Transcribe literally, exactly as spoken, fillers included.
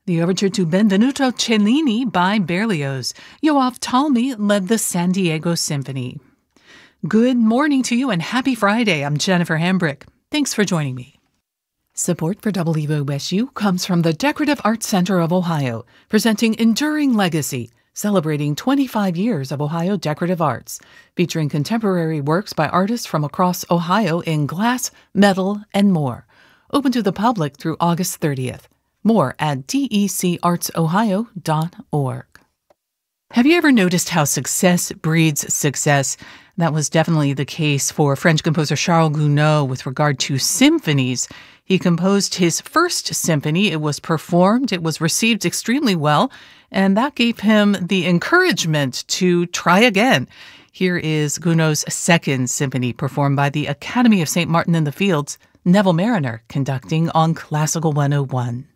The overture to Benvenuto Cellini by Berlioz. Yoav Talmy led the San Diego Symphony. Good morning to you and happy Friday. I'm Jennifer Hambrick. Thanks for joining me. Support for W O S U comes from the Decorative Arts Center of Ohio, presenting Enduring Legacy, celebrating twenty-five years of Ohio decorative arts, featuring contemporary works by artists from across Ohio in glass, metal, and more. Open to the public through August thirtieth. More at D E C arts ohio dot org. Have you ever noticed how success breeds success? That was definitely the case for French composer Charles Gounod with regard to symphonies. He composed his first symphony. It was performed. It was received extremely well, and that gave him the encouragement to try again. Here is Gounod's second symphony, performed by the Academy of Saint Martin in the Fields, Neville Marriner conducting on Classical one oh one.